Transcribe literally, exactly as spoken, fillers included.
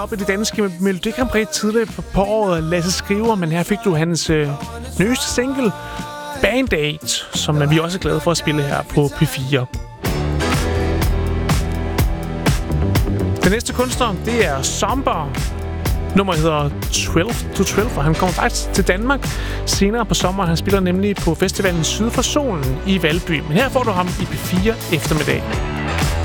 Op i det danske Melodi Grand Prix tidligere på året, Lasse Skriver, men her fik du hans øh, nyeste single, Band Aid, som vi også er glade for at spille her på P fire. Den næste kunstner, det er Somber. Nummeret hedder tolv to tolv, og han kommer faktisk til Danmark senere på sommeren. Han spiller nemlig på festivalen Syd for Solen i Valby. Men her får du ham i P fire eftermiddag.